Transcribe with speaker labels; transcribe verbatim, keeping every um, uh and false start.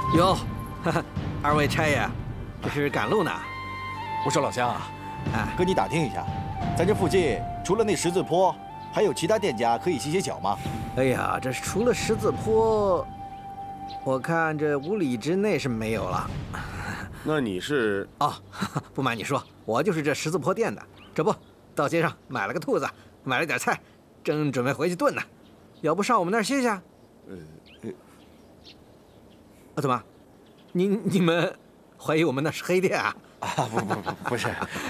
Speaker 1: 哟，哈哈，二位差爷，这是赶路呢？
Speaker 2: 我说老乡啊，
Speaker 1: 哎，
Speaker 3: 跟你打听一下，咱这附近除了那十字坡，还有其他店家可以歇歇脚吗？
Speaker 1: 哎呀，这除了十字坡，我看这五里之内是没有了。
Speaker 4: 那你是？
Speaker 1: 哦，不瞒你说，我就是这十字坡店的。这不，到街上买了个兔子，买了点菜，正准备回去炖呢。要不上我们那儿歇歇？呃，啊，怎么？你你们怀疑我们那是黑店啊？
Speaker 3: 啊，不不不，不是。